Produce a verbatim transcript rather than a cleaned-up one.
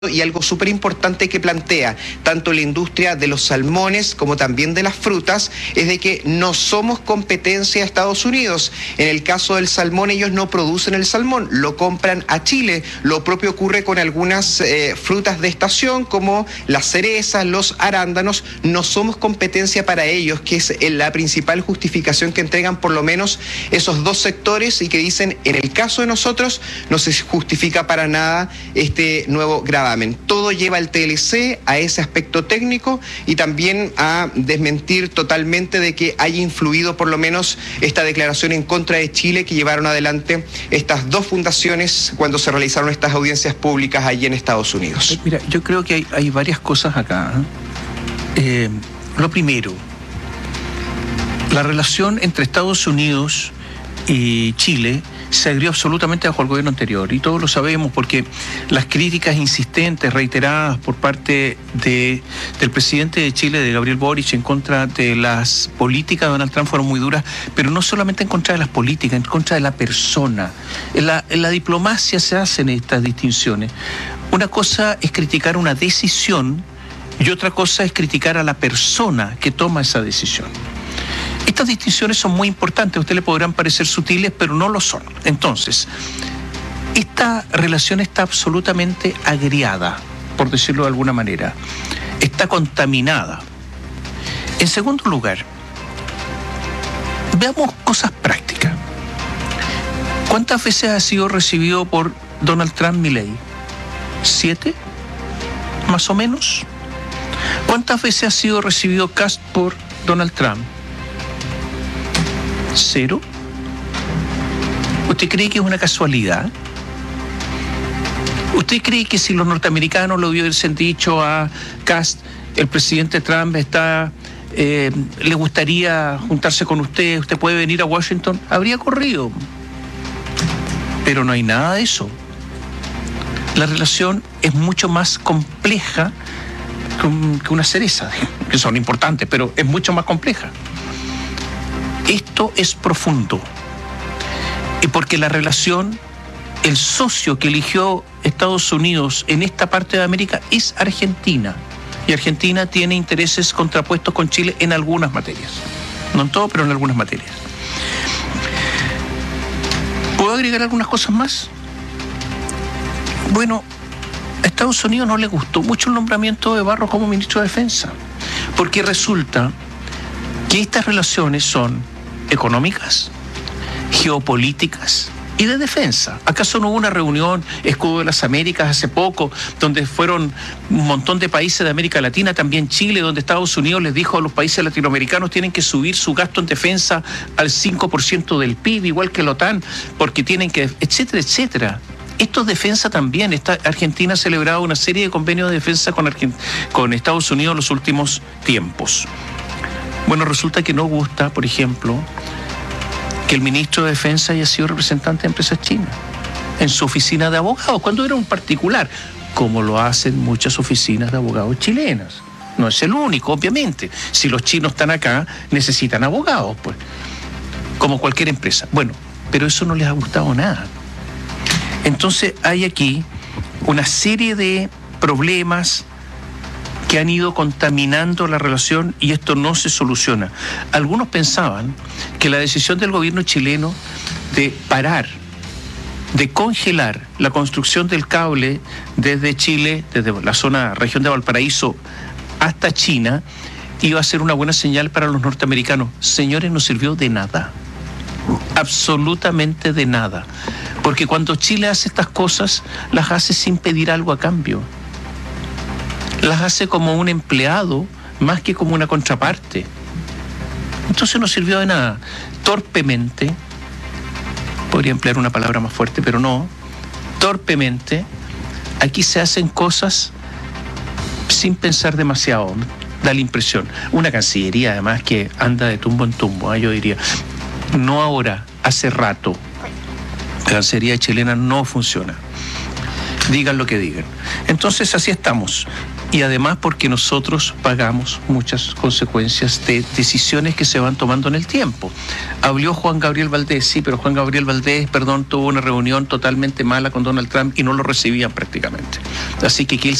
Y algo súper importante que plantea tanto la industria de los salmones como también de las frutas es de que no somos competencia de Estados Unidos. En el caso del salmón, ellos no producen el salmón, lo compran a Chile. Lo propio ocurre con algunas eh, frutas de estación como las cerezas, los arándanos. No somos competencia para ellos, que es la principal justificación que entregan por lo menos esos dos sectores y que dicen, en el caso de nosotros no se justifica para nada este nuevo gravamen. Todo lleva al T L C a ese aspecto técnico y también a desmentir totalmente de que haya influido por lo menos esta declaración en contra de Chile que llevaron adelante estas dos fundaciones cuando se realizaron estas audiencias públicas allí en Estados Unidos. Mira, yo creo que hay, hay varias cosas acá. Eh, lo primero, la relación entre Estados Unidos y Chile se agrió absolutamente bajo el gobierno anterior, y todos lo sabemos porque las críticas insistentes, reiteradas por parte de, del presidente de Chile, de Gabriel Boric, en contra de las políticas de Donald Trump fueron muy duras, pero no solamente en contra de las políticas, en contra de la persona. En la, en la diplomacia se hacen estas distinciones. Una cosa es criticar una decisión y otra cosa es criticar a la persona que toma esa decisión. Estas distinciones son muy importantes, a usted le podrán parecer sutiles, pero no lo son. Entonces, esta relación está absolutamente agriada, por decirlo de alguna manera. Está contaminada. En segundo lugar, veamos cosas prácticas. ¿Cuántas veces ha sido recibido por Donald Trump Milei? ¿Siete? ¿Más o menos? ¿Cuántas veces ha sido recibido Kast por Donald Trump? ¿Cero? ¿Usted cree que es una casualidad? ¿Usted cree que si los norteamericanos lo hubiesen dicho a Kast, el presidente Trump está, eh, le gustaría juntarse con usted, usted puede venir a Washington, habría corrido? Pero no hay nada de eso. La relación es mucho más compleja que una cereza, que son importantes, pero es mucho más compleja. Esto es profundo, y porque la relación, el socio que eligió Estados Unidos en esta parte de América es Argentina, y Argentina tiene intereses contrapuestos con Chile en algunas materias, no en todo, pero en algunas materias. ¿Puedo agregar algunas cosas más? Bueno, a Estados Unidos no le gustó mucho el nombramiento de Barros como ministro de Defensa, porque resulta que estas relaciones son económicas, geopolíticas y de defensa. ¿Acaso no hubo una reunión, Escudo de las Américas, hace poco, donde fueron un montón de países de América Latina, también Chile, donde Estados Unidos les dijo a los países latinoamericanos tienen que subir su gasto en defensa al cinco por ciento del P I B, igual que la OTAN, porque tienen que, etcétera, etcétera? Esto es defensa también. Esta, Argentina ha celebrado una serie de convenios de defensa con, Argent- con Estados Unidos en los últimos tiempos. Bueno, resulta que no gusta, por ejemplo, que el ministro de Defensa haya sido representante de empresas chinas en su oficina de abogados, cuando era un particular, como lo hacen muchas oficinas de abogados chilenas. No es el único, obviamente. Si los chinos están acá, necesitan abogados, pues, como cualquier empresa. Bueno, pero eso no les ha gustado nada. Entonces hay aquí una serie de problemas que han ido contaminando la relación y esto no se soluciona. Algunos pensaban que la decisión del gobierno chileno de parar, de congelar la construcción del cable desde Chile, desde la zona, región de Valparaíso hasta China, iba a ser una buena señal para los norteamericanos. Señores, no sirvió de nada. Absolutamente de nada. Porque cuando Chile hace estas cosas, las hace sin pedir algo a cambio. Las hace como un empleado más que como una contraparte. Entonces no sirvió de nada. Torpemente, podría emplear una palabra más fuerte, pero no, torpemente, aquí se hacen cosas sin pensar demasiado, da la impresión. Una cancillería además que anda de tumbo en tumbo, ¿eh? Yo diría, no ahora, hace rato, la cancillería chilena no funciona. Digan lo que digan. Entonces así estamos. y además porque nosotros pagamos muchas consecuencias de decisiones que se van tomando en el tiempo. Habló Juan Gabriel Valdés, sí, pero Juan Gabriel Valdés, perdón, tuvo una reunión totalmente mala con Donald Trump y no lo recibían prácticamente. Así que que él